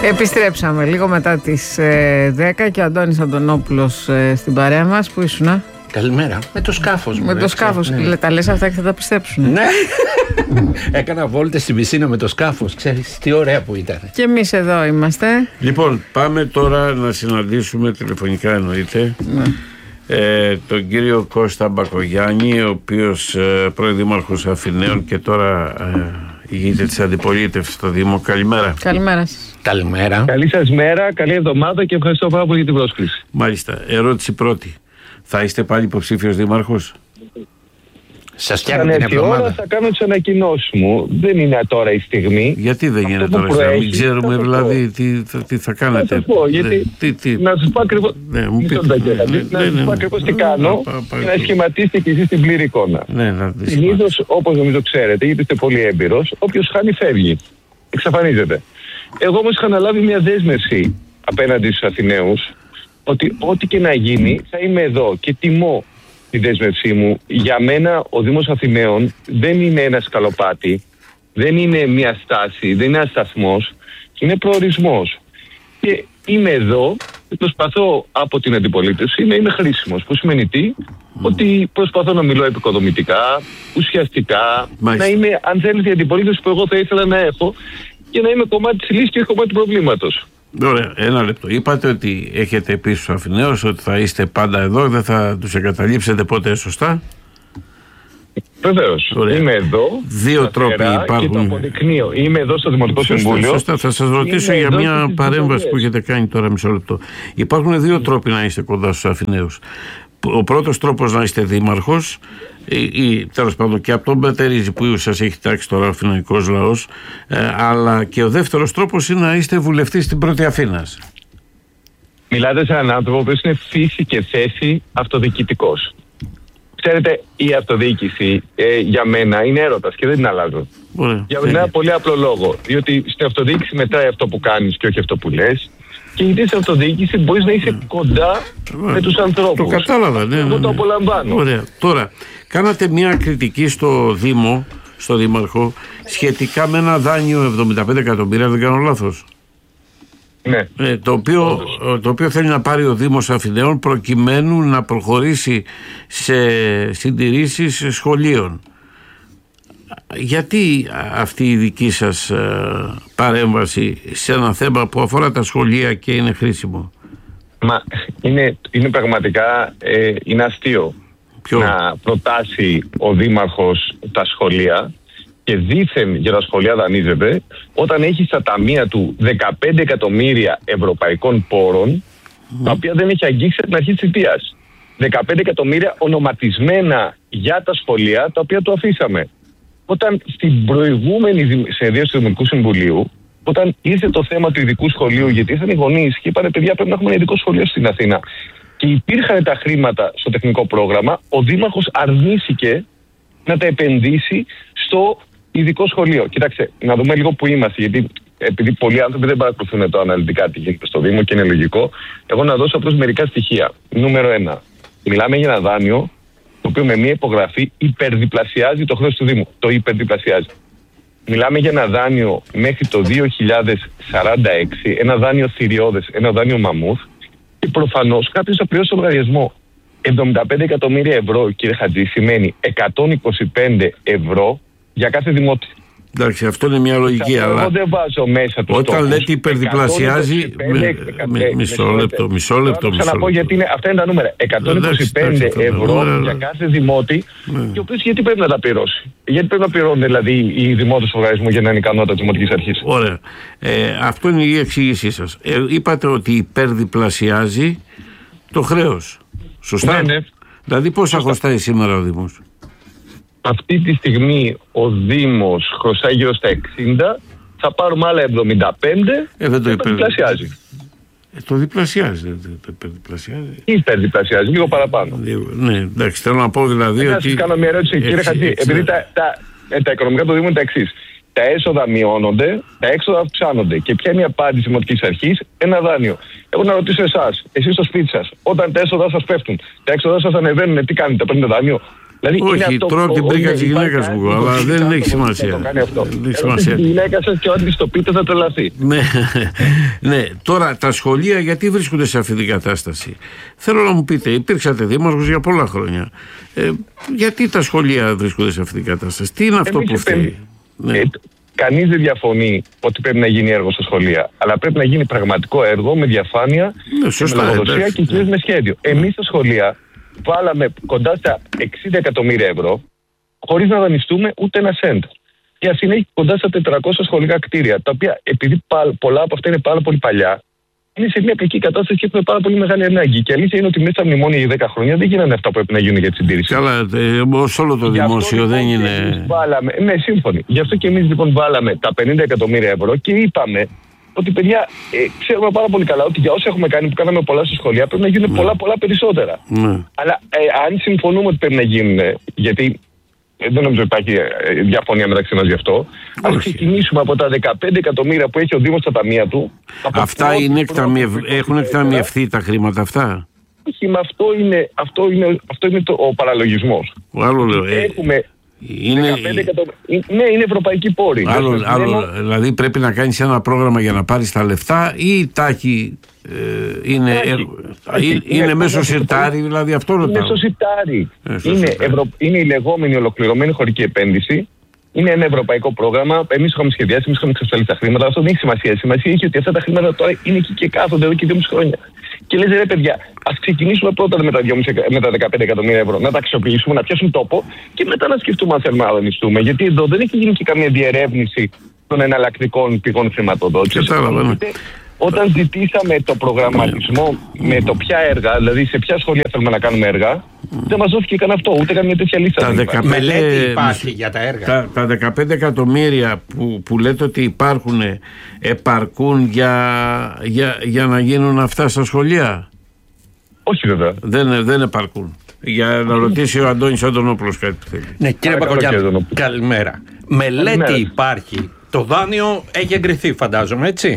Επιστρέψαμε λίγο μετά τις 10 και ο Αντώνης Αντωνόπουλος στην παρέα μας. Πού ήσουνα? Καλημέρα. Με το σκάφος μου. Με το σκάφος. Ναι. Τα λες αυτά και θα τα πιστέψουν. Ναι. Έκανα βόλτες στην πισίνα με το σκάφος. Ξέρεις τι ωραία που ήταν. Και εμείς εδώ είμαστε. Λοιπόν, πάμε τώρα να συναντήσουμε τηλεφωνικά, εννοείται, τον κύριο Κώστα Μπακογιάννη, ο οποίος πρώην δήμαρχος Αθηναίων και τώρα ηγείται της αντιπολίτευσης στο Δήμο. Καλημέρα. Καλημέρα σας. Καλημέρα. Καλή σας μέρα, καλή εβδομάδα και ευχαριστώ πάρα πολύ για την πρόσκληση. Μάλιστα. Ερώτηση πρώτη. Θα είστε πάλι υποψήφιος δήμαρχος? Σας φτιάχνω την εβδομάδα. Ώρα θα κάνω τις ανακοινώσεις μου. Δεν είναι τώρα η στιγμή. Γιατί δεν είναι τώρα η στιγμή? Μην ξέρουμε δηλαδή τι θα κάνετε. Να σας πω, γιατί να σας πω ακριβώς τι κάνω και να σχηματίσετε και εσείς την πλήρη εικόνα. Συνήθως, όπως νομίζω ξέρετε, γιατί είστε πολύ έμπειρος, όποιος χάνει φεύγει. Εξαφανίζεται. Εγώ όμως είχα αναλάβει μια δέσμευση απέναντι στους Αθηναίους ότι ό,τι και να γίνει θα είμαι εδώ και τιμώ τη δέσμευσή μου. Για μένα ο Δήμος Αθηναίων δεν είναι ένα σκαλοπάτι, δεν είναι μια στάση, δεν είναι ένα σταθμός, είναι προορισμός. Και είμαι εδώ και προσπαθώ από την αντιπολίτευση να είμαι χρήσιμος. Που σημαίνει τι? Ότι προσπαθώ να μιλώ επικοδομητικά, ουσιαστικά, να είμαι, αν θέλετε, η αντιπολίτευση που εγώ θα ήθελα να έχω και να είμαι κομμάτι της λύσης και όχι κομμάτι του προβλήματος. Ωραία, ένα λεπτό. Είπατε ότι έχετε πει στους Αθηναίους ότι θα είστε πάντα εδώ, δεν θα τους εγκαταλείψετε ποτέ, σωστά? Βεβαίως. Είμαι εδώ. Δύο τρόποι υπάρχουν. Και το αποδεικνύω. Είμαι εδώ στο Δημοτικό Συμβούλιο. Σωστά. Θα σας ρωτήσω για μια παρέμβαση που έχετε κάνει τώρα, μισό λεπτό. Υπάρχουν δύο τρόποι να είστε κοντά στους Αθηναίους. Ο πρώτος τρόπος να είστε δήμαρχος ή τέλος πάντων και από τον Μπετερίζη που σας έχει τάξει τώρα ο αθηναϊκός λαός, αλλά και ο δεύτερος τρόπος είναι να είστε βουλευτής στην Πρώτη Αθήνας. Μιλάτε σε έναν άνθρωπο που είναι φύση και θέση αυτοδιοικητικός. Ξέρετε, η αυτοδιοίκηση για μένα είναι έρωτας και δεν την αλλάζω. Για ένα πολύ απλό λόγο. Διότι στην αυτοδιοίκηση μετράει αυτό που κάνεις και όχι αυτό που λες. Και γιατί στην αυτοδιοίκηση μπορείς να είσαι κοντά με τους ανθρώπους. Το κατάλαβα, ναι. Εγώ το απολαμβάνω. Ωραία. Τώρα, κάνατε μια κριτική στο Δήμο, στο Δήμαρχο, σχετικά με ένα δάνειο 75 εκατομμύρια, δεν κάνω λάθος. Ναι. Το οποίο θέλει να πάρει ο Δήμος Αθηναίων προκειμένου να προχωρήσει σε συντηρήσεις σχολείων. Γιατί αυτή η δική σας παρέμβαση σε ένα θέμα που αφορά τα σχολεία και είναι χρήσιμο? Είναι πραγματικά είναι αστείο να προτάσει ο Δήμαρχος τα σχολεία και δήθεν για τα σχολεία δανείζεται όταν έχει στα ταμεία του 15 εκατομμύρια ευρωπαϊκών πόρων τα οποία δεν έχει αγγίξει από την αρχή της θητείας. 15 εκατομμύρια ονοματισμένα για τα σχολεία τα οποία το αφήσαμε. Όταν στην προηγούμενη συνεδρίαση του Δημοτικού Συμβουλίου, όταν ήρθε το θέμα του ειδικού σχολείου, γιατί ήρθαν οι γονείς και είπαν: παιδιά, πρέπει να έχουμε ένα ειδικό σχολείο στην Αθήνα, και υπήρχαν τα χρήματα στο τεχνικό πρόγραμμα, ο Δήμαρχος αρνήθηκε να τα επενδύσει στο ειδικό σχολείο. Κοιτάξτε, να δούμε λίγο που είμαστε, γιατί επειδή πολλοί άνθρωποι δεν παρακολουθούν το αναλυτικά τι γίνεται στο Δήμο και είναι λογικό, εγώ να δώσω απλώς μερικά στοιχεία. Νούμερο 1. Μιλάμε για ένα δάνειο το οποίο με μία υπογραφή υπερδιπλασιάζει το χρέος του Δήμου. Το υπερδιπλασιάζει. Μιλάμε για ένα δάνειο μέχρι το 2046, ένα δάνειο θηριώδες, ένα δάνειο μαμούθ, και προφανώς κάποιος θα πληρώσει το λογαριασμό. 75 εκατομμύρια ευρώ, κύριε Χατζή, σημαίνει 125 ευρώ για κάθε δημότη. Εντάξει, αυτό είναι μια λογική, αλλά εγώ δεν βάζω μέσα τους όταν λέτε υπερδιπλασιάζει, μισό λεπτό. Ξαναπώ γιατί αυτά είναι τα νούμερα. 125 ευρώ για κάθε δημότη, και ο οποίος γιατί πρέπει να τα πληρώσει? Γιατί πρέπει να πληρώνουν δηλαδή οι δημότες του οργανισμού για να είναι ικανότητα της Δημοτικής Αρχής? Ωραία. Αυτό είναι η εξήγησή σας. Είπατε ότι υπερδιπλασιάζει το χρέος. Σωστά? Ναι. Δηλαδή πόσα χρωστάει σήμερα ο Δήμος? Αυτή τη στιγμή ο Δήμος χρωστάει γύρω στα 60, θα πάρουμε άλλα 75, δεν το υπερδιπλασιάζει. Το διπλασιάζει, δεν το υπερδιπλασιάζει. Υπερδιπλασιάζει, λίγο παραπάνω. Ναι, εντάξει, θέλω να πω δηλαδή ότι... Θα σας κάνω μια ερώτηση, κύριε Χατζή, επειδή τα οικονομικά του Δήμου είναι τα εξής. Τα έσοδα μειώνονται, τα έξοδα αυξάνονται. Και ποια είναι η απάντηση της Δημοτικής Αρχής? Ένα δάνειο. Εγώ να ρωτήσω εσάς, εσείς στο σπίτι σας, όταν τα έσοδα σας πέφτουν, τα έξοδα σας ανεβαίνουν, τι κάνετε? Παίρνετε δάνειο? Δηλαδή, όχι, τρώω την πρίκα τη γυναίκα μου, αλλά δεν έχει σημασία. Η γυναίκα σα και ό,τι στο πείτε θα τρελαθεί. Ναι, τώρα τα σχολεία γιατί βρίσκονται σε αυτή την κατάσταση? Θέλω να μου πείτε, υπήρξατε δήμαρχος για πολλά χρόνια. Γιατί τα σχολεία βρίσκονται σε αυτή την κατάσταση? Τι είναι αυτό που φταίει? Κανείς δεν διαφωνεί ότι πρέπει να γίνει έργο στα σχολεία. Αλλά πρέπει να γίνει πραγματικό έργο με διαφάνεια, με λογοδοσία και κυρίως με σχέδιο. Εμείς στα σχολεία βάλαμε κοντά στα 60 εκατομμύρια ευρώ χωρίς να δανειστούμε ούτε ένα σέντ. Η Αθήνα έχει κοντά στα 400 σχολικά κτίρια, τα οποία επειδή πολλά από αυτά είναι πάρα πολύ παλιά, είναι σε μια κακή κατάσταση και έχουμε πάρα πολύ μεγάλη ανάγκη. Και η αλήθεια είναι ότι μέσα στα μνημόνια για 10 χρόνια δεν γίνανε αυτά που πρέπει να γίνουν για τη συντήρηση. Καλά, ως όλο το δημόσιο δεν είναι. Ναι, σύμφωνοι. Γι' αυτό και εμείς λοιπόν βάλαμε τα 50 εκατομμύρια ευρώ και είπαμε ότι παιδιά, ξέρουμε πάρα πολύ καλά ότι για όσα έχουμε κάνει που κάναμε πολλά στα σχολεία πρέπει να γίνουν πολλά περισσότερα. Αλλά αν συμφωνούμε ότι πρέπει να γίνουν, γιατί δεν νομίζω ότι υπάρχει διαφωνία μεταξύ μας γι' αυτό. Αν ξεκινήσουμε από τα 15 εκατομμύρια που έχει ο Δήμος στα ταμεία του. Αυτά έχουν εκταμιευθεί τα χρήματα αυτά? Όχι, με αυτό είναι ο παραλογισμός. Άλλο λέω. Έχουμε 15 εκατομμύρια. Ναι, είναι ευρωπαϊκή πόρη. Δηλαδή πρέπει να κάνεις ένα πρόγραμμα για να πάρεις τα λεφτά ή τάχει είναι μέσω σιρτάρι, δηλαδή αυτό ρωτάω. Μέσω σιρτάρι. Είναι η λεγόμενη ολοκληρωμένη χωρική επένδυση. Είναι ένα ευρωπαϊκό πρόγραμμα. Εμείς είχαμε σχεδιάσει, εμείς είχαμε εξασφαλίσει τα χρήματα. Αυτό δεν έχει σημασία. Σημασία έχει ότι αυτά τα χρήματα τώρα είναι εκεί και κάθονται εδώ και 2,5 χρόνια. Και λες ρε παιδιά, ας ξεκινήσουμε πρώτα με τα 15 εκατομμύρια ευρώ, να τα αξιοποιήσουμε, να πιάσουν τόπο και μετά να σκεφτούμε αν θέλουμε να δανειστούμε. Γιατί εδώ δεν έχει γίνει και καμία διερεύνηση των εναλλακτικών πηγών χρηματοδότησης. Όταν ζητήσαμε το προγραμματισμό με το ποια έργα, δηλαδή σε ποια σχολεία θέλουμε να κάνουμε έργα, δεν μας δόθηκε καν αυτό, ούτε καμία τέτοια λίστα. Μελέτη υπάρχει για τα έργα. Τα 15 εκατομμύρια που λέτε ότι υπάρχουν επαρκούν για να γίνουν αυτά στα σχολεία? Όχι βέβαια. Δεν επαρκούν. Για να ρωτήσει ο Αντώνης Αντωνόπουλος κάτι που θέλει. Ναι, κύριε Μπακογιάννη, καλημέρα. Μελέτη υπάρχει. Το δάνειο έχει εγκριθεί, φαντάζομαι, έτσι?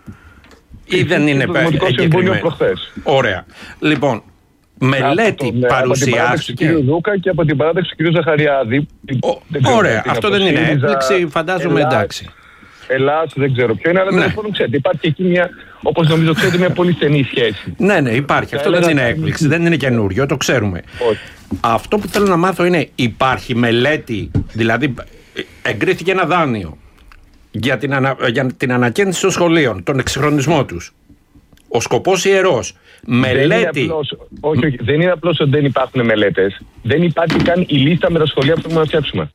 Ή δεν είναι εγκεκριμένο? Ωραία. Λοιπόν, μελέτη παρουσιάστηκε. Από την παράδοξη του κ. Δούκα και από την παράδοξη του κ. Ζαχαριάδη. Ωραία. Αυτό δεν είναι έκπληξη, φαντάζομαι, εντάξει. Ελλάς, δεν ξέρω ποιο είναι, αλλά δεν μπορούμε, ξέρετε. Υπάρχει εκεί μια, όπως νομίζω ξέρετε, μια πολύ στενή σχέση. Ναι, υπάρχει. Αυτό δεν είναι έκπληξη, δεν είναι καινούριο, το ξέρουμε. Αυτό που θέλω να μάθω είναι, υπάρχει μελέτη, δηλαδή εγκρίθηκε ένα δάνειο για την ανακαίνιση των σχολείων, τον εξυγχρονισμό τους. Ο σκοπός ιερός. Μελέτη. Όχι, δεν είναι απλώς ότι δεν υπάρχουν μελέτες. Δεν υπάρχει καν η λίστα με τα σχολεία που θέλουμε να φτιάξουμε.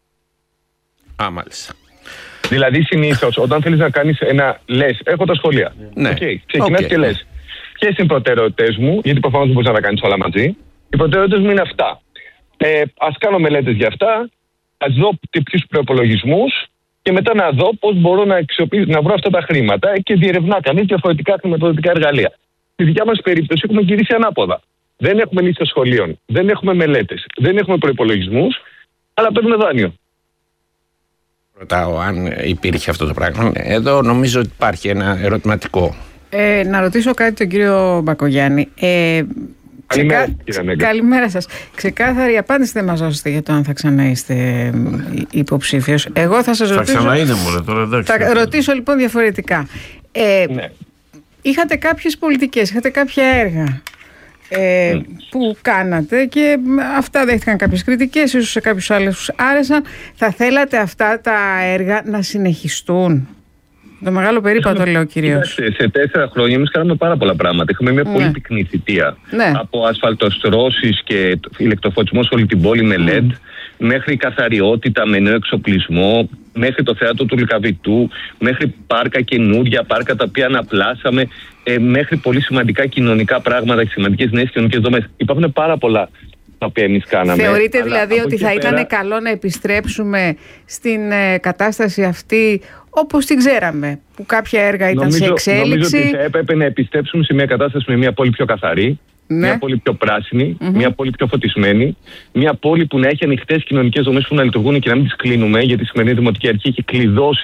Μάλιστα. Δηλαδή, συνήθως, όταν θέλεις να κάνεις λες, έχω τα σχολεία. Ναι. Ξεκινάς και λες, ποιες είναι οι προτεραιότητες μου, γιατί προφανώς δεν μπορείς να τα κάνεις όλα μαζί. Οι προτεραιότητες μου είναι αυτά. Ας κάνω μελέτες για αυτά, ας δω ποιους προϋπολογισμούς και μετά να δω πώς μπορώ να βρω αυτά τα χρήματα και διερευνά κανείς διαφορετικά χρηματοδοτικά εργαλεία. Στη δικιά μας περίπτωση έχουμε γυρίσει ανάποδα. Δεν έχουμε λίστα σχολείων, δεν έχουμε μελέτες, δεν έχουμε προϋπολογισμούς, αλλά παίρνουμε δάνειο. Ρωτάω αν υπήρχε αυτό το πράγμα. Εδώ νομίζω ότι υπάρχει ένα ερωτηματικό. Να ρωτήσω κάτι τον κύριο Μπακογιάννη. Καλημέρα σας. Ξεκάθαρη απάντηση δεν μας δώσετε για το αν θα ξανά είστε υποψήφιος. Εγώ θα σας ρωτήσω. Θα ξαναείδε μόνο τώρα, εντάξει. Θα ρωτήσω λοιπόν διαφορετικά. Ναι. Είχατε κάποιες πολιτικές, είχατε κάποια έργα που κάνατε και αυτά δέχτηκαν κάποιες κριτικές, ίσως σε κάποιους άλλους άρεσαν. Θα θέλατε αυτά τα έργα να συνεχιστούν? Το μεγάλο περίπατο λέω κυρίως. Σε 4 χρόνια εμείς κάναμε πάρα πολλά πράγματα. Είχαμε μια πολύ πυκνή θητεία. Από ασφαλτοστρώσεις και ηλεκτροφωτισμό σε όλη την πόλη με LED, μέχρι καθαριότητα με νέο εξοπλισμό, μέχρι το θέατρο του Λυκαβητού, μέχρι πάρκα καινούρια, πάρκα τα οποία αναπλάσαμε, μέχρι πολύ σημαντικά κοινωνικά πράγματα, σημαντικές νέες κοινωνικές δομές. Υπάρχουν πάρα πολλά τα οποία εμείς κάναμε. Θεωρείτε δηλαδή ότι θα ήταν καλό να επιστρέψουμε στην κατάσταση αυτή όπως την ξέραμε, που κάποια έργα ήταν σε εξέλιξη? Νομίζω ότι θα έπρεπε να επιστρέψουμε σε μια κατάσταση με μια πόλη πιο καθαρή, μια πόλη πιο πράσινη, μια πόλη πιο φωτισμένη, μια πόλη που να έχει ανοιχτές κοινωνικές δομές που να λειτουργούν και να μην τις κλείνουμε, γιατί η σημερινή Δημοτική Αρχή έχει κλειδώσει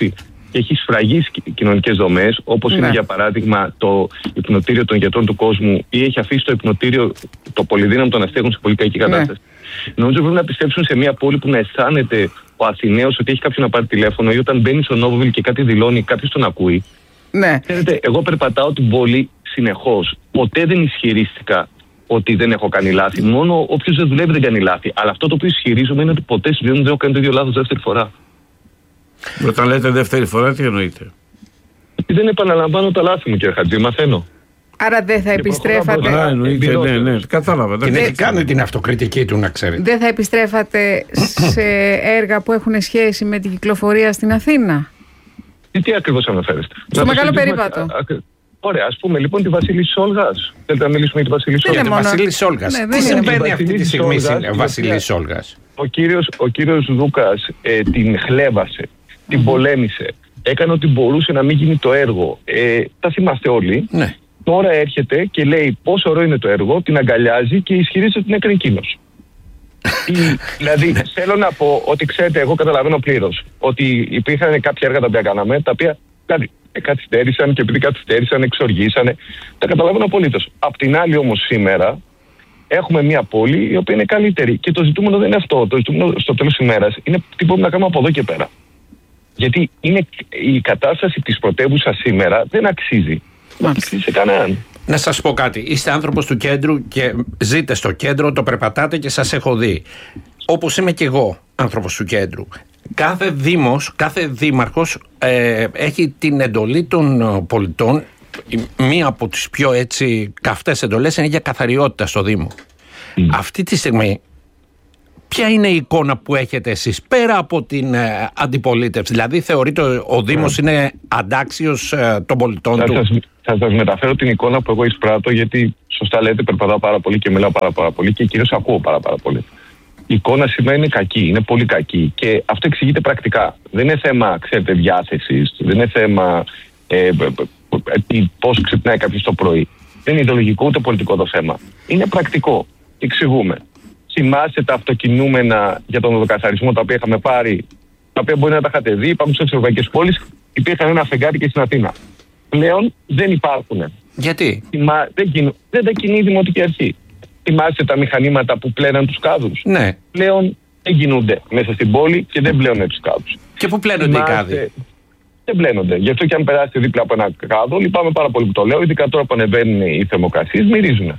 και έχει σφραγίσει κοινωνικές δομές, όπως είναι για παράδειγμα το υπνοτήριο των γιατρών του κόσμου, ή έχει αφήσει το υπνοτήριο, το πολυδύναμο των αστέγων σε πολύ κακή κατάσταση. Νομίζω πρέπει να πιστέψουν σε μια πόλη που να αισθάνεται ο Αθηναίος ότι έχει κάποιον να πάρει τηλέφωνο, ή όταν μπαίνει στο Νόβοβιλ και κάτι δηλώνει, κάποιος τον ακούει. Ναι. Ξέρετε, εγώ περπατάω την πόλη συνεχώς. Ποτέ δεν ισχυρίστηκα ότι δεν έχω κάνει λάθη. Μόνο όποιος δεν δουλεύει δεν κάνει λάθη. Αλλά αυτό το οποίο ισχυρίζομαι είναι ότι ποτέ στη ζωή μου δεν έχω κάνει το ίδιο λάθος δεύτερη φορά. Όταν λέτε δεύτερη φορά, τι εννοείτε? Δεν επαναλαμβάνω τα λάθη μου, κύριε Χατζή, μαθαίνω. Άρα δεν θα επιστρέφατε. Ναι, κατάλαβα. Και έχει κάνει την αυτοκριτική του, να ξέρετε. Δεν θα επιστρέφατε σε έργα που έχουν σχέση με την κυκλοφορία στην Αθήνα? Τι ακριβώς αναφέρεστε? Στο Μεγάλο Περίπατο. Ωραία, ας πούμε λοιπόν τη Βασίλισσα Όλγας. Θέλετε να μιλήσουμε για τη Βασίλισσα Όλγας? Για τη Βασίλισσα Όλγας. Τι συμβαίνει αυτή τη στιγμή στην Βασίλισσα Όλγας? Ο κύριος Δούκας την χλέβασε, την πολέμησε, έκανε ότι μπορούσε να μην γίνει το έργο. Τα θυμάστε όλοι. Ναι. Τώρα έρχεται και λέει πόσο ωραίο είναι το έργο, την αγκαλιάζει και ισχυρίζεται ότι την έκανε εκείνος. Δηλαδή θέλω να πω ότι, ξέρετε, εγώ καταλαβαίνω πλήρως ότι υπήρχαν κάποια έργα τα οποία κάναμε, τα οποία καθυστέρησαν, και επειδή καθυστέρησαν εξοργήσανε. Τα καταλαβαίνω απολύτως. Απ' την άλλη όμως σήμερα έχουμε μια πόλη η οποία είναι καλύτερη. Και το ζητούμενο δεν είναι αυτό. Το ζητούμενο στο τέλος της ημέρας είναι τι μπορούμε να κάνουμε από εδώ και πέρα. Γιατί η κατάσταση της πρωτεύουσας σήμερα δεν αξίζει. Δεν αξίζει σε κανέναν. Να σας πω κάτι. Είστε άνθρωπος του κέντρου και ζείτε στο κέντρο, το περπατάτε και σας έχω δει. Όπως είμαι και εγώ άνθρωπος του κέντρου. Κάθε δήμος, κάθε δήμαρχος έχει την εντολή των πολιτών. Μία από τις πιο έτσι καυτές εντολές είναι για καθαριότητα στο Δήμο. Αυτή τη στιγμή ποια είναι η εικόνα που έχετε εσείς πέρα από την αντιπολίτευση? Δηλαδή θεωρείτε ο Δήμος είναι αντάξιος των πολιτών του? Θα σας μεταφέρω την εικόνα που εγώ εισπράττω, γιατί σωστά λέτε, περπατάω πάρα πολύ και μιλάω πάρα πολύ και κυρίως ακούω πάρα πολύ. Η εικόνα σήμερα είναι κακή, είναι πολύ κακή, και αυτό εξηγείται πρακτικά. Δεν είναι θέμα, ξέρετε, διάθεσης, δεν είναι θέμα πώς ξυπνάει κάποιος το πρωί. Δεν είναι ιδεολογικό ούτε πολιτικό το θέμα. Είναι πρακτικό. Εξηγούμε. Θυμάστε τα αυτοκινούμενα για τον οδοκαθαρισμό τα οποία είχαμε πάρει, τα οποία μπορεί να τα είχατε δει, υπάρχουν στις ευρωπαϊκές πόλεις, υπήρχαν ένα φεγγάρι και στην Αθήνα. Πλέον δεν υπάρχουν. Γιατί? Δεν τα κινεί η Δημοτική Αρχή. Θυμάστε τα μηχανήματα που πλέναν τους κάδους? Ναι. Πλέον δεν κινούνται μέσα στην πόλη και δεν πλένουν τους κάδους. Και πού πλένονται οι κάδοι? Δεν πλένονται. Γι' αυτό και αν περάσετε δίπλα από ένα κάδο, λυπάμαι πάρα πολύ που το λέω, ειδικά τώρα που ανεβαίνουν οι θερμοκρασίες, μυρίζουν.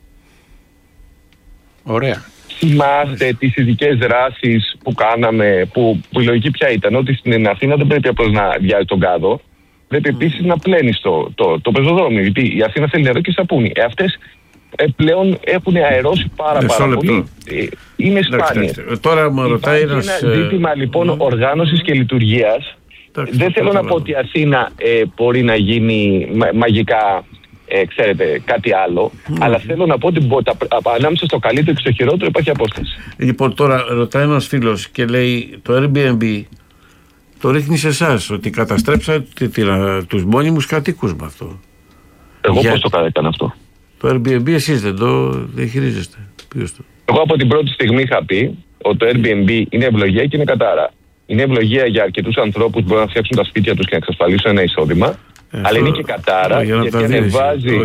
Ωραία. Θυμάστε τις ειδικές δράσεις που κάναμε, που η λογική πια ήταν? Ότι στην Αθήνα δεν πρέπει απλώς να διάζει τον κάδο, πρέπει επίσης να πλένεις το πεζοδρόμιο. Γιατί η Αθήνα θέλει νερό και σαπούνι. Αυτές πλέον έχουν αερώσει πάρα πολύ. Είναι σπάνιες. Τώρα μου ρωτάει ένα ζήτημα λοιπόν οργάνωσης και λειτουργίας. Δεν θέλω να πω ότι η Αθήνα μπορεί να γίνει μαγικά, ξέρετε, κάτι άλλο, αλλά θέλω να πω ότι ανάμεσα στο καλύτερο και στο χειρότερο υπάρχει απόσταση. Λοιπόν, τώρα ρωτάει ένας φίλος και λέει το Airbnb το ρίχνει σε εσάς, ότι καταστρέψατε τους μόνιμους κατοίκους με αυτό. Εγώ πώς το έκανα αυτό? Το Airbnb εσείς δεν το διαχειρίζεστε? Εγώ από την πρώτη στιγμή είχα πει ότι το Airbnb είναι ευλογία και είναι κατάρα. Είναι ευλογία για αρκετούς ανθρώπους που μπορούν να φτιάξουν τα σπίτια τους και να εξασφαλίσουν ένα εισόδημα, αλλά είναι και κατάρα γιατί ανεβάζει.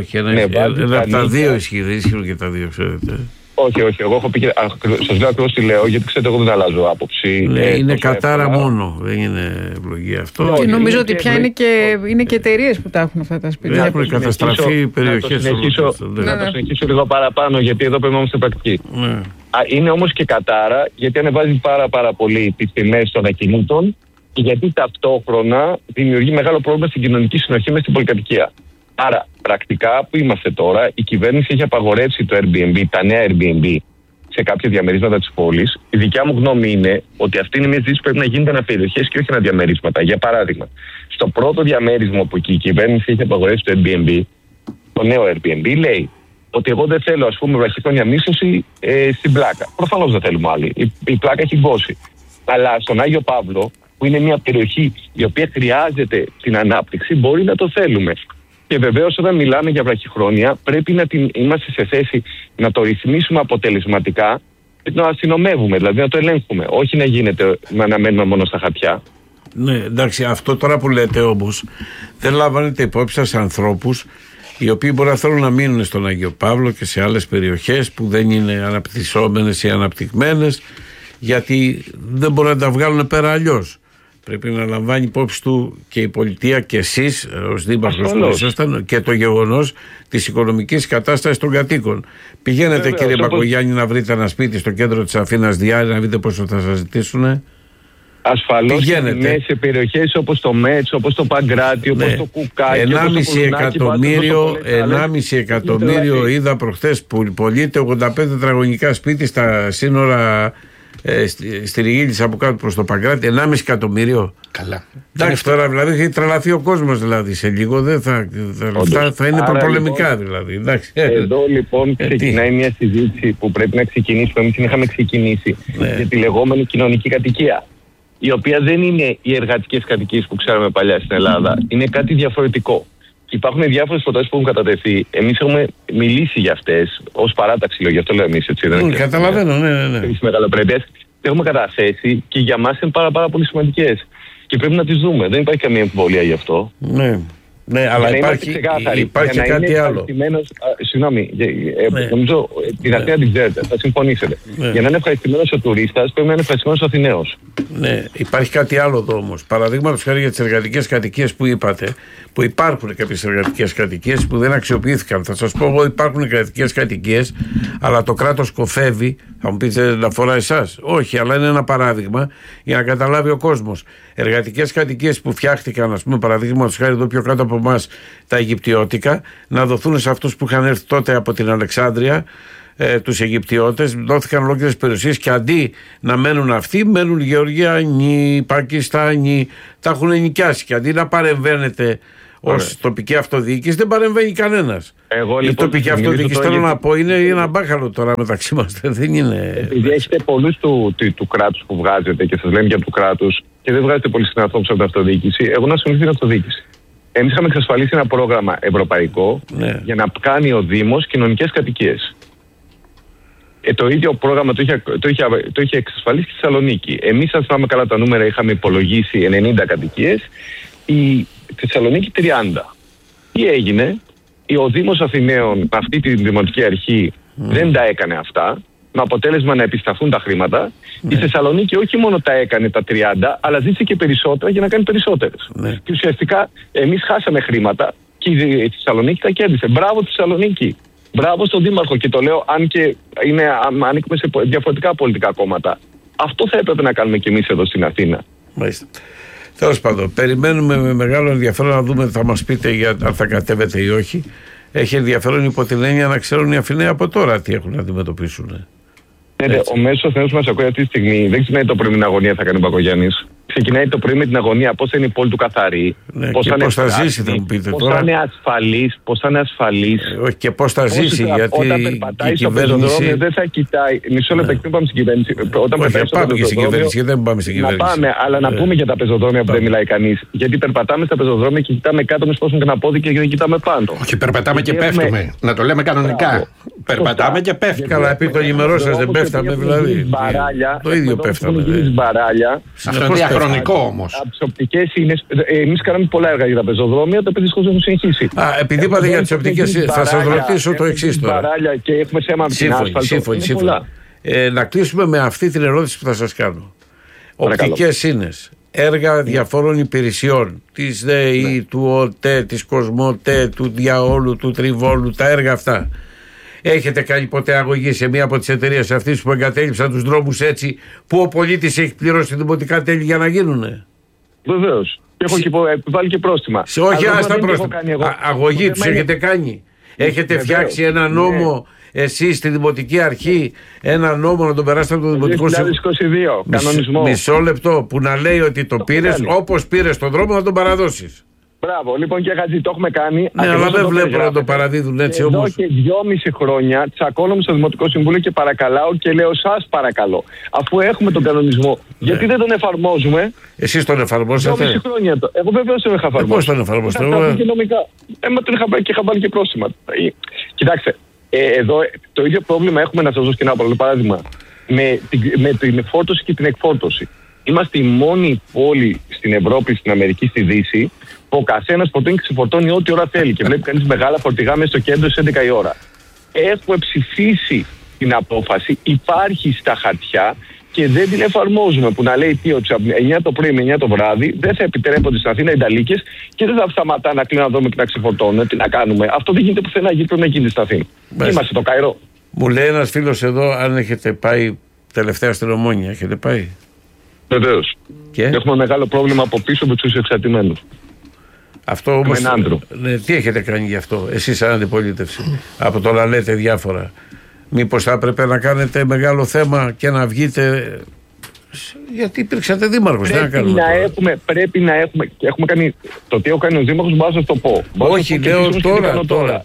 Τα δύο ισχυρούν και τα δύο, ξέρετε. Όχι, εγώ έχω πει και σας λέω ακριβώς τι λέω, γιατί ξέρετε, εγώ δεν αλλάζω άποψη. Είναι κατάρα μόνο, δεν είναι ευλογία αυτό. Και νομίζω ότι πια είναι και εταιρείες που τα έχουν αυτά τα σπίτια. Έχουν καταστραφεί περιοχές. Να το συνεχίσω λίγο παραπάνω, γιατί εδώ πρέπει να είμαστε πρακτικοί. Είναι όμως και κατάρα, γιατί ανεβάζει πάρα πολύ τις τιμές των ακινήτων και γιατί ταυτόχρονα δημιουργεί μεγάλο πρόβλημα στην κοινωνική συνοχή μες στην πολυκατοικία. Άρα, πρακτικά που είμαστε τώρα, η κυβέρνηση έχει απαγορεύσει το Airbnb, τα νέα Airbnb, σε κάποια διαμερίσματα της πόλης. Η δικιά μου γνώμη είναι ότι αυτή είναι μια ζήτηση που πρέπει να γίνεται αναπεριοχές και όχι αναδιαμερίσματα. Για παράδειγμα, στο πρώτο διαμέρισμα που η κυβέρνηση έχει απαγορεύσει το Airbnb, το νέο Airbnb λέει ότι εγώ δεν θέλω, ας πούμε, βραχυχρόνια μίσθωση στην Πλάκα. Προφανώς δεν θέλουμε άλλοι. Η Πλάκα έχει γκώσει. Αλλά στον Άγιο Παύλο, που είναι μια περιοχή η οποία χρειάζεται την ανάπτυξη, μπορεί να το θέλουμε. Και βεβαίως όταν μιλάμε για βραχυχρόνια πρέπει να είμαστε σε θέση να το ρυθμίσουμε αποτελεσματικά και να αστυνομεύουμε, δηλαδή να το ελέγχουμε. Όχι να γίνεται να μένουμε μόνο στα χαρτιά. Ναι, εντάξει, αυτό τώρα που λέτε όμως δεν λαμβάνετε υπόψη σας ανθρώπους οι οποίοι μπορεί να θέλουν να μείνουν στον Άγιο Παύλο και σε άλλες περιοχές που δεν είναι αναπτυσσόμενες ή αναπτυγμένες, γιατί δεν μπορούν να τα βγάλουν πέρα αλλιώς. Πρέπει να λαμβάνει υπόψη του και η πολιτεία και εσείς ως δήμαρχος που ήσασταν και το γεγονός της οικονομικής κατάστασης των κατοίκων. Πηγαίνετε, κύριε Μπακογιάννη, να βρείτε ένα σπίτι στο κέντρο της Αθήνας Διάρη, να δείτε πόσο θα σας ζητήσουνε. Ασφαλώς σε περιοχές όπως το Μέτς, όπως το Παγκράτη, όπως το Κουκάκι. 1,5 εκατομμύριο είδα προχθές που πωλείται 85 τετραγωνικά σπίτι στα σύνορα στη Ριγίλης από κάτω προς το Παγκράτη. 1,5 εκατομμύριο. Καλά. Εντάξει, τώρα δηλαδή έχει τρελαθεί ο κόσμος, δηλαδή σε λίγο δεν θα είναι προπολεμικά λοιπόν, δηλαδή. Εντάξει. Εδώ λοιπόν ξεκινάει μια συζήτηση που πρέπει να ξεκινήσει, που εμείς την είχαμε ξεκινήσει, για τη λεγόμενη κοινωνική κατοικία, η οποία δεν είναι οι εργατικές κατοικίες που ξέραμε παλιά στην Ελλάδα. Είναι κάτι διαφορετικό. Υπάρχουν διάφορες προτάσεις που έχουν κατατεθεί. Εμείς έχουμε μιλήσει για αυτές ως παράταξη, γι' αυτό λέω εμείς, έτσι. Καταλαβαίνω, ναι. Τις μεγαλοπρέπειες έχουμε καταθέσει και για μας είναι πάρα πολύ σημαντικές. Και πρέπει να τις δούμε. Δεν υπάρχει καμία αμφιβολία γι' αυτό. Ναι, αλλά υπάρχει κάτι άλλο. Συγγνώμη, νομίζω την Αθήνα την ξέρετε, θα συμφωνήσετε. Για να είναι ευχαριστημένος ο τουρίστας, πρέπει να είναι ευχαριστημένος ο Αθηναίος. Ναι, υπάρχει κάτι άλλο εδώ όμως. Παραδείγματος χάρη για τις εργατικές κατοικίες που είπατε, που υπάρχουν κάποιες εργατικές κατοικίες που δεν αξιοποιήθηκαν. Θα σας πω εγώ, υπάρχουν εργατικές κατοικίες, αλλά το κράτος κοφεύει. Θα μου πείτε να αφορά εσάς. Όχι, αλλά είναι ένα παράδειγμα για να καταλάβει ο κόσμος. Εργατικές κατοικίες που φτιάχτηκαν, ας πούμε, παραδείγματος χάρη εδώ πιο κάτω από εμάς, τα Αιγυπτιώτικα, να δοθούν σε αυτούς που είχαν έρθει τότε από την Αλεξάνδρεια, τους Αιγυπτιώτες, δόθηκαν ολόκληρες περιουσίες και αντί να μένουν αυτοί, μένουν Γεωργιανοί, Πακιστάνοι, τα έχουν νοικιάσει. Και αντί να παρεμβαίνετε ως τοπική αυτοδιοίκηση, δεν παρεμβαίνει κανένας. Η τοπική αυτοδιοίκηση, θέλω να πω, είναι ένα μπάχαλο τώρα μεταξύ μας. Δεν είναι. Επειδή έχετε πολλούς του κράτους που βγάζετε και σας λένε για του κράτους και δεν βγάζετε πολύ συχνά ανθρώπους από την αυτοδιοίκηση, εγώ να ασχοληθώ την αυτοδιοίκηση. Εμείς είχαμε εξασφαλίσει ένα πρόγραμμα ευρωπαϊκό για να κάνει ο Δήμος κοινωνικές κατοικίες. Το ίδιο πρόγραμμα το είχε εξασφαλίσει και στη Θεσσαλονίκη. Εμείς, αν θυμάμαι καλά τα νούμερα, είχαμε υπολογίσει 90 κατοικίες, η Θεσσαλονίκη 30. Τι έγινε? Ο Δήμος Αθηναίων, με αυτή τη δημοτική αρχή, δεν τα έκανε αυτά, με αποτέλεσμα να επισταθούν τα χρήματα. Η Θεσσαλονίκη όχι μόνο τα έκανε τα 30, αλλά ζήτησε και περισσότερα για να κάνει περισσότερες. Και ουσιαστικά εμείς χάσαμε χρήματα και η Θεσσαλονίκη τα κέρδισε. Μπράβο Θεσσαλονίκη. Μπράβο στον Δήμαρχο. Και το λέω, αν και ανήκουμε σε διαφορετικά πολιτικά κόμματα. Αυτό θα έπρεπε να κάνουμε κι εμείς εδώ στην Αθήνα. Μάλιστα. Τέλος πάντων, περιμένουμε με μεγάλο ενδιαφέρον να δούμε, θα μας πείτε αν θα κατέβετε ή όχι. Έχει ενδιαφέρον υπό την έννοια να ξέρουν οι Αθηναίοι από τώρα τι έχουν να αντιμετωπίσουν. Ο μέσος Αθηναίος που μας ακούει αυτή τη στιγμή δεν ξεκινάει το πρωί με την αγωνία, θα κάνει ο Μπακογιάννης. Ξεκινάει το πρωί με την αγωνία, πώς θα είναι η πόλη του καθαρή, πώς θα ζήσει, θα μου πείτε πώς τώρα. Πώς θα είναι ασφαλής. Όχι, και πώς θα ζήσει, γιατί όταν περπατάει στο πεζοδρόμιο δεν θα κοιτάει. Μισό λεπτό, πριν πάμε στην κυβέρνηση. Όταν περπατάει στο πεζοδρόμιο, δεν πάμε στην κυβέρνηση. Να πάμε, αλλά να πούμε για τα πεζοδρόμια που δεν μιλάει κανείς. Γιατί περπατάμε στα πεζοδρόμια και κοιτάμε κάτω, μες πόσον κανένα πόδι και δεν κοιτάμε πάνω. Όχι, περπατάμε και πέφτουμε. Να το λέμε κανονικά. Περπατάμε και πέφτουμε. Καλά, επί το ημερό σας δεν πέφταμε, δηλαδή. Το ίδιο πέφταμε. Αυτό είναι διαχρονικό όμως. Από τις οπτικές είναι. Εμείς κάναμε πολλά έργα για τα πεζοδρόμια, τα δυστυχώς έχουν συνεχίσει. Επειδή είπατε για τις οπτικές, θα σας ρωτήσω το εξής τώρα. Και έχουμε θέμα με την άσφαλτο. Σύμφωνοι. Να κλείσουμε με αυτή την ερώτηση που θα σας κάνω. Οπτικές σύνες, έργα διαφόρων υπηρεσιών, της ΔΕΗ, του ΟΤΕ, της Κοσμοτέ, του Διαόλου, του Τριβόλου, τα έργα αυτά. Έχετε κάνει ποτέ αγωγή σε μία από τις εταιρείες αυτές που εγκατέλειψαν τους δρόμους έτσι που ο πολίτης έχει πληρώσει δημοτικά τέλη για να γίνουνε? Βεβαίως. Και έχω και επιβάλει και πρόστιμα. Όχι, άστα πρόστιμα. Αγωγή τους έχετε κάνει? Έχετε φτιάξει ένα νόμο εσείς στη Δημοτική Αρχή, ένα νόμο να τον περάσετε από το Δημοτικό Συμβούλιο? 2022, κανονισμό. Μισό λεπτό, που να λέει ότι το πήρες, όπως πήρες τον δρόμο να τον παραδώσεις. Μπράβο, λοιπόν, και Χατζή, το έχουμε κάνει. Ναι, αλλά δεν βλέπω να το παραδίδουν έτσι όμως. Εδώ και 2,5 χρόνια τσακώνομαι στο Δημοτικό Συμβούλιο και παρακαλάω και λέω σας παρακαλώ. Αφού έχουμε τον κανονισμό, γιατί δεν τον εφαρμόζουμε? Εσείς τον εφαρμόσατε? 2,5 χρόνια. Εγώ βεβαίως τον είχα εφαρμόσει. Πώς τον εφαρμόσατε? Και νομικά. Τον είχα βάλει και πρόσημα. Κοιτάξτε, εδώ το ίδιο πρόβλημα έχουμε, να σας δώσω και ένα άλλο παράδειγμα, με την φόρτωση και την εκφόρτωση. Είμαστε η μόνη πόλη στην Ευρώπη, στην Αμερική, στη Δύση, που ο καθένας φορτώνει και ξεφορτώνει ό,τι ώρα θέλει. Και βλέπει κανείς μεγάλα φορτηγά μέσα στο κέντρο στις 11 η ώρα. Έχουμε ψηφίσει την απόφαση, υπάρχει στα χαρτιά και δεν την εφαρμόζουμε. Που να λέει τι, ότι από 9 το πρωί με 9 το βράδυ δεν θα επιτρέπονται στην Αθήνα οι νταλίκες και δεν θα σταματά να κλείνουν να δούμε και να ξεφορτώνουν. Τι να κάνουμε, αυτό δεν γίνεται πουθενά, γιατί πρέπει να γίνει στην Αθήνα. Είμαστε το Καϊρό. Μου λέει ένας φίλος εδώ, αν έχετε πάει τελευταία στην Ομόνια, έχετε πάει? Βεβαίως. Έχουμε μεγάλο πρόβλημα από πίσω με τους εξαρτημένους. Αυτό όμως, τι έχετε κάνει γι' αυτό, εσείς σαν αντιπολίτευση? Από το να λέτε διάφορα. Μήπως θα έπρεπε να κάνετε μεγάλο θέμα και να βγείτε? Γιατί υπήρξατε δήμαρχος. Πρέπει να έχουμε. Και έχουμε κάνει. Το τι έχω κάνει ο δήμαρχος, μπορώ να σας το πω. Όχι, λέω τώρα.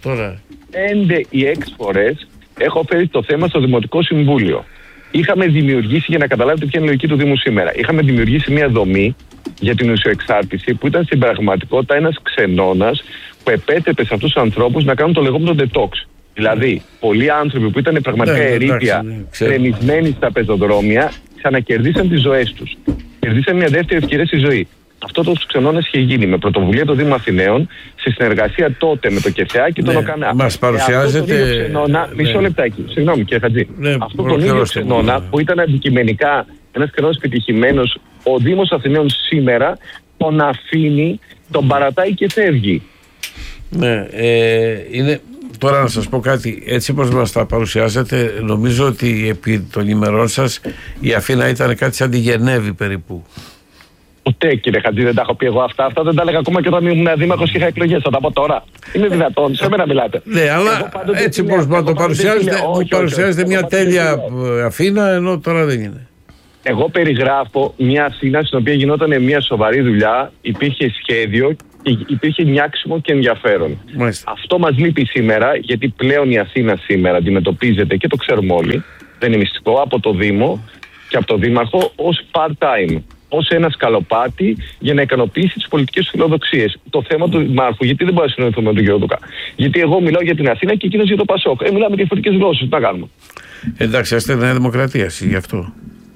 5 ή 6 φορές έχω φέρει το θέμα στο Δημοτικό Συμβούλιο. Είχαμε δημιουργήσει, για να καταλάβετε ποια είναι η λογική του Δήμου σήμερα, είχαμε δημιουργήσει μια δομή για την ουσιοεξάρτηση που ήταν στην πραγματικότητα ένας ξενώνας που επέτρεπε σε αυτούς τους ανθρώπους να κάνουν το λεγόμενο detox. Δηλαδή, πολλοί άνθρωποι που ήταν πραγματικά ερήπια, κρεμισμένοι στα πεζοδρόμια, ξανακερδίσαν τις ζωές τους. Κερδίσαν μια δεύτερη ευκαιρία στη ζωή. Αυτό το ξενώνας είχε γίνει με πρωτοβουλία του Δήμου Αθηναίων, σε συνεργασία τότε με το ΚΕΘΕΑ και τον ΟΚΑΝΑ. Μας παρουσιάζεται. Μισό λεπτάκι, συγγνώμη κύριε Χατζή. Αυτό τον ίδιο ξενώνα που ήταν αντικειμενικά ένας ξενώνας επιτυχημένος, ο Δήμος Αθηναίων σήμερα τον αφήνει, τον παρατάει και φεύγει. Ναι, είναι. Τώρα να σας πω κάτι, έτσι όπως μας τα παρουσιάζετε, νομίζω ότι επί των ημερών σας η Αθήνα ήταν κάτι σαν τη Γενέβη περίπου. Ποτέ κύριε Χατζή δεν τα έχω πει εγώ αυτά. Αυτά δεν τα έλεγα ακόμα και όταν ήμουν δήμαρχος και είχα εκλογές. Θα τα πω τώρα. Είναι δυνατόν, σε μένα μιλάτε. Ναι, αλλά έτσι όπως το παρουσιάζετε μια τέλεια Αθήνα, ενώ τώρα δεν είναι. Εγώ περιγράφω μια Αθήνα στην οποία γινόταν μια σοβαρή δουλειά, υπήρχε σχέδιο και υπήρχε νιάξιμο και ενδιαφέρον. Μάλιστα. Αυτό μας λείπει σήμερα, γιατί πλέον η Αθήνα σήμερα αντιμετωπίζεται, και το ξέρουμε όλοι, δεν είναι μυστικό, από το Δήμο και από το Δήμαρχο ως part-time. Ως ένα σκαλοπάτι για να ικανοποιήσει τις πολιτικές φιλοδοξίες. Το θέμα του Δημάρχου, γιατί δεν μπορεί να συνοηθούμε με τον κύριο Δουκά? Γιατί εγώ μιλάω για την Αθήνα και εκείνος για το Πασόκ. Μιλάμε διαφορετικές γλώσσες. Τι να κάνουμε? Εντάξει, είστε Νέα Δημοκρατία, γι' αυτό.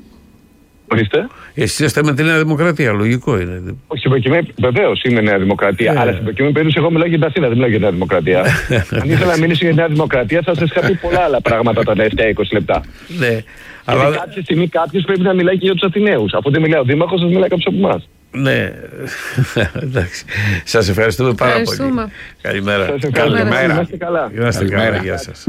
Ορίστε. Εσείς είστε με τη Νέα Δημοκρατία, λογικό είναι. Όχι, βεβαίως είμαι Νέα Δημοκρατία. Αλλά στην προκειμένη περίπτωση εγώ μιλάω για την Αθήνα, δεν μιλάω για Νέα Δημοκρατία. Αν ήθελα να μιλήσω για Νέα Δημοκρατία, θα σας είχα πει πολλά άλλα πράγματα τα τελευταία 20 λεπτά. Ναι. Αλλά κάποια στιγμή κάποιος πρέπει να μιλάει και για τους Αθηναίους. Αφού δεν μιλάει ο Δήμαρχος, σας μιλάει κάποιος από εμάς. Ναι. Εντάξει. Σας ευχαριστούμε πάρα πολύ. Καλημέρα. Καλημέρα. Είμαστε καλά. Είμαστε καλά. Γεια σας.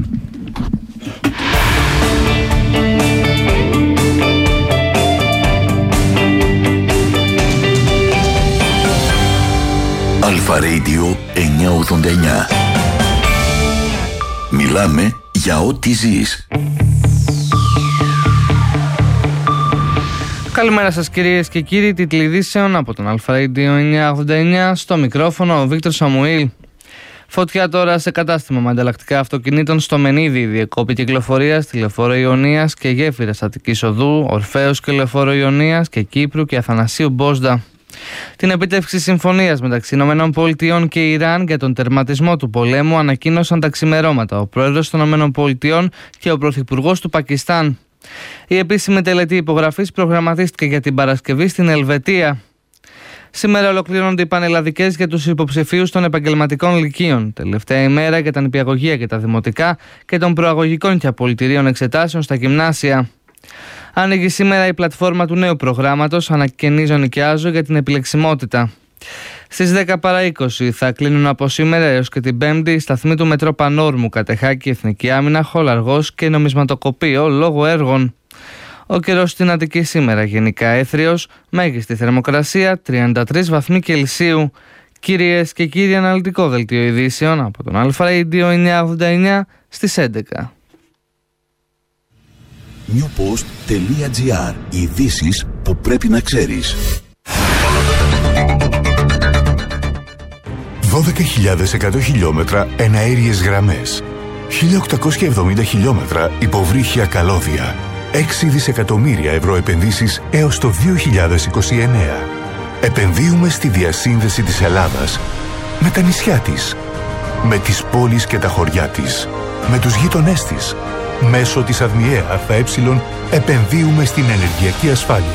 Αλφα Radio 989. Μιλάμε για ό,τι ζεις. Καλημέρα σας κυρίες και κύριοι, τίτλοι ειδήσεων από τον Αλφα Radio 989, στο μικρόφωνο ο Βίκτορ Σαμουήλ. Φωτιά τώρα σε κατάστημα με ανταλλακτικά αυτοκινήτων στο Μενίδη, διεκόπη κυκλοφορία στη Λεωφόρο Ιωνίας και γέφυρας Αττικής Οδού, Ορφέως και Λεωφόρο Ιωνίας και Κύπρου και Αθανασίου Μπόσδα. Την επίτευξη συμφωνίας μεταξύ ΗΠΑ και Ιράν για τον τερματισμό του πολέμου ανακοίνωσαν τα ξημερώματα ο πρόεδρος των ΗΠΑ και ο πρωθυπουργός του Πακιστάν. Η επίσημη τελετή υπογραφής προγραμματίστηκε για την Παρασκευή στην Ελβετία. Σήμερα ολοκληρώνονται οι πανελλαδικές για τους υποψηφίους των επαγγελματικών λυκείων. Τελευταία ημέρα για τα νηπιαγωγεία και τα δημοτικά και των προαγωγικών και απολυτηρίων εξετάσεων στα γυμνάσια. Ανοίγει σήμερα η πλατφόρμα του νέου προγράμματος Ανακαινίζω Νοικιάζω για την επιλεξιμότητα. Στις 10 παρά 20 θα κλείνουν από σήμερα έως και την Πέμπτη οι σταθμοί του Μετρό Πανόρμου, Κατεχάκη, Εθνική Άμυνα, Χολαργός και Νομισματοκοπείο λόγω έργων. Ο καιρός στην Αττική σήμερα γενικά έθριος, μέγιστη θερμοκρασία 33 βαθμοί Κελσίου. Κυρίες και κύριοι, αναλυτικό δελτίο ειδήσεων από τον Αλφα Radio 989 στις 11. newpost.gr. Ειδήσεις που πρέπει να ξέρεις. 12.100 χιλιόμετρα εναέριες γραμμές, 1.870 χιλιόμετρα υποβρύχια καλώδια, 6 δισεκατομμύρια ευρώ επενδύσεις έως το 2029. Επενδύουμε στη διασύνδεση της Ελλάδας με τα νησιά της, με τις πόλεις και τα χωριά της, με τους γείτονές της. Μέσω της ΑΔΜΙΕ ΑΕ επενδύουμε στην ενεργειακή ασφάλεια,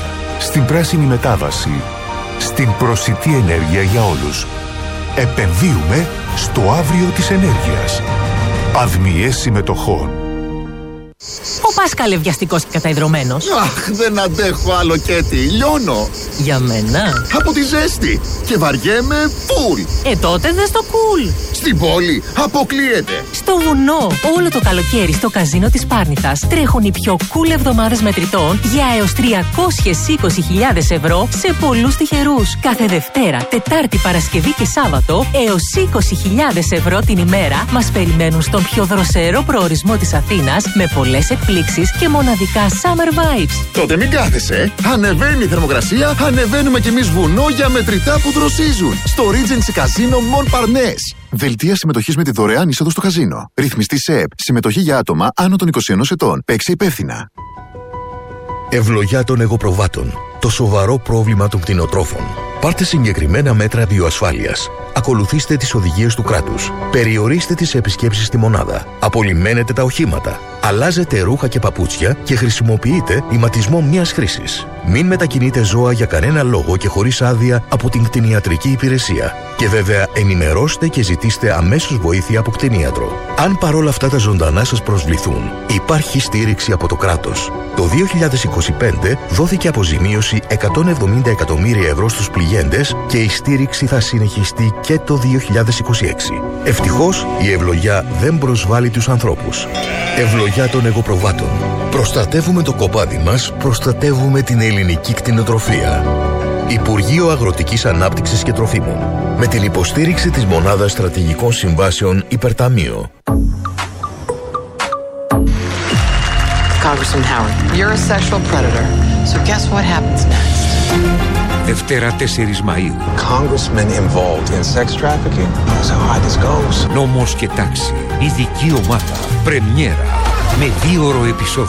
στην πράσινη μετάβαση, στην προσιτή ενέργεια για όλους. Επενδύουμε στο αύριο της ενέργειας. Αδμιές συμμετοχών. Ο Πάσκαλε βιαστικός και καταϊδρωμένος. Αχ, δεν αντέχω άλλο Κέτι, λιώνω. Για μένα. Από τη ζέστη και βαριέμαι φουλ. Τότε δες το κουλ. Στην πόλη αποκλείεται. Στο βουνό, όλο το καλοκαίρι στο καζίνο της Πάρνηθας τρέχουν οι πιο cool εβδομάδες μετρητών για έως 320.000 ευρώ σε πολλούς τυχερούς. Κάθε Δευτέρα, Τετάρτη, Παρασκευή και Σάββατο έως 20.000 ευρώ την ημέρα μας περιμένουν στον πιο δροσερό προορισμό της Αθήνας με πολλές εκπλήξεις και μοναδικά summer vibes. Τότε μην κάθεσαι. Ανεβαίνει η θερμοκρασία, ανεβαίνουμε κι εμείς βουνό για μετρητά που δροσίζουν. Στο Regency Casino Mon Parnasse. Δελτία συμμετοχής με τη δωρεάν είσοδο στο καζίνο. Ρυθμιστή ΣΕΕΠ. Συμμετοχή για άτομα άνω των 21 ετών. Παίξε υπεύθυνα. Ευλογιά των εγωπροβάτων. Το σοβαρό πρόβλημα των κτηνοτρόφων. Πάρτε συγκεκριμένα μέτρα βιοασφάλειας. Ακολουθήστε τις οδηγίες του κράτους. Περιορίστε τις επισκέψεις στη μονάδα. Απολυμμένετε τα οχήματα. Αλλάζετε ρούχα και παπούτσια και χρησιμοποιείτε ηματισμό μιας χρήσης. Μην μετακινείτε ζώα για κανένα λόγο και χωρίς άδεια από την κτηνιατρική υπηρεσία. Και βέβαια ενημερώστε και ζητήστε αμέσως βοήθεια από κτηνίατρο. Αν παρόλα αυτά τα ζωντανά σας προσβληθούν, υπάρχει στήριξη από το κράτος. Το 2025 δόθηκε αποζημίωση 170 εκατομμύρια ευρώ στους πληγέντες και η στήριξη θα συνεχιστεί και το 2026. Ευτυχώς η ευλογιά δεν προσβάλλει τους ανθρώπους. Ευλογιά των εγωπροβάτων. Προστατεύουμε το κοπάδι μας, προστατεύουμε την ελληνική κτηνοτροφία. Υπουργείο Αγροτικής Ανάπτυξης και Τροφίμων. Με την υποστήριξη της Μονάδας Στρατηγικών Συμβάσεων Υπερταμείο. Congressman Howard, you're a sexual predator. So guess what happens next? Δευτέρα 4 Μαΐου. Congressmen involved in sex trafficking. That's how high this goes. Νόμος και τάξη. Ειδική ομάδα. Πρεμιέρα. Με 2ωρο επεισόδιο.